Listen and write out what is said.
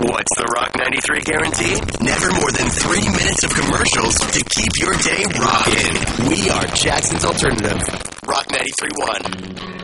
What's the Rock 93 guarantee? Never more than 3 minutes of commercials to keep your day rocking. We are Jackson's Alternative. Rock 93.1.